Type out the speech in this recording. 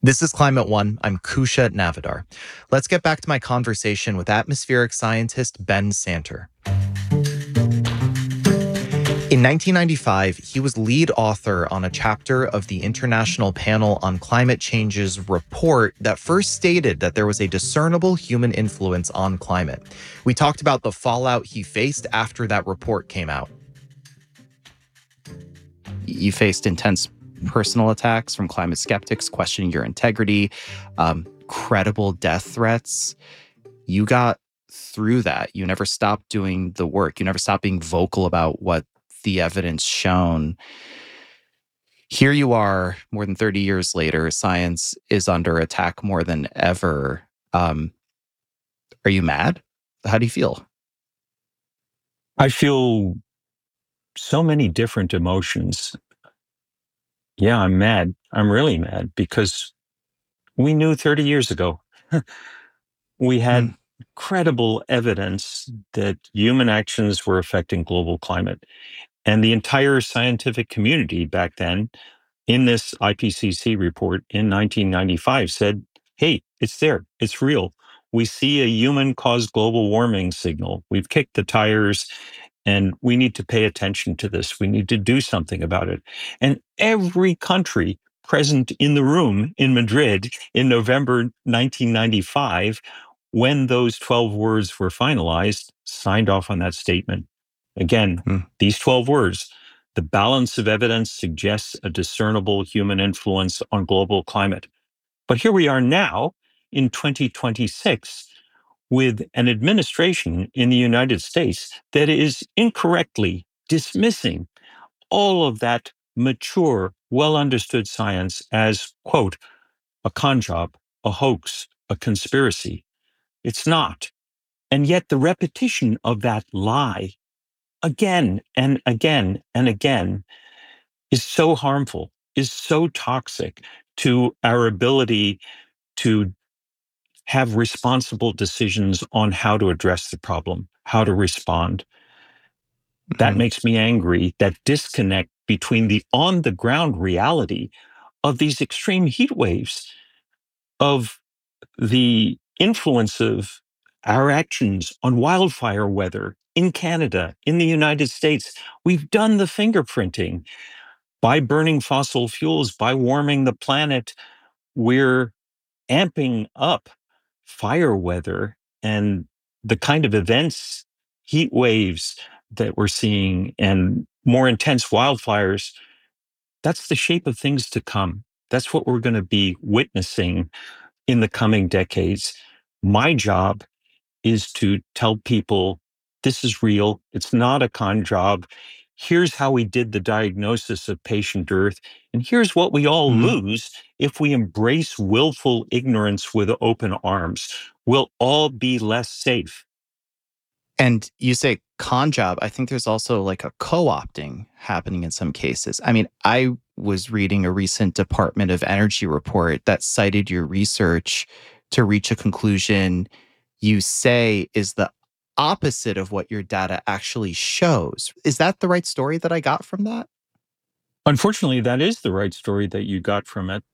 This is Climate One. I'm Kusha Navidar. Let's get back to my conversation with atmospheric scientist Ben Santer. In 1995, he was lead author on a chapter of the International Panel on Climate Change's report that first stated that there was a discernible human influence on climate. We talked about the fallout he faced after that report came out. You faced intense personal attacks from climate skeptics questioning your integrity, credible death threats. You got through that. You never stopped doing the work. You never stopped being vocal about what the evidence shown. Here you are, more than 30 years later, science is under attack more than ever. Are you mad? How do you feel? I feel so many different emotions. Yeah, I'm mad. I'm really mad because we knew 30 years ago. We had credible evidence that human actions were affecting global climate. And the entire scientific community back then, in this IPCC report in 1995, said, hey, it's there, it's real. We see a human caused global warming signal. We've kicked the tires and we need to pay attention to this. We need to do something about it. And every country present in the room in Madrid in November 1995, when those 12 words were finalized, signed off on that statement. Again, these 12 words, the balance of evidence suggests a discernible human influence on global climate. But here we are now in 2026 with an administration in the United States that is incorrectly dismissing all of that mature, well understood science as, quote, a con job, a hoax, a conspiracy. It's not. And yet the repetition of that lie again and again and again is so harmful, is so toxic to our ability to have responsible decisions on how to address the problem, how to respond. That makes me angry, that disconnect between the on the ground reality of these extreme heat waves, of the influence of our actions on wildfire weather in Canada, in the United States. We've done the fingerprinting by burning fossil fuels, by warming the planet. We're amping up fire weather and the kind of events, heat waves that we're seeing and more intense wildfires. That's the shape of things to come. That's what we're going to be witnessing in the coming decades. My job is to tell people this is real. It's not a con job. Here's how we did the diagnosis of patient Earth. And here's what we all lose if we embrace willful ignorance with open arms. We'll all be less safe. And you say con job. I think there's also like a co-opting happening in some cases. I mean, I was reading a recent Department of Energy report that cited your research to reach a conclusion you say is the opposite of what your data actually shows. Is that the right story that I got from that? Unfortunately, that is the right story that you got from it.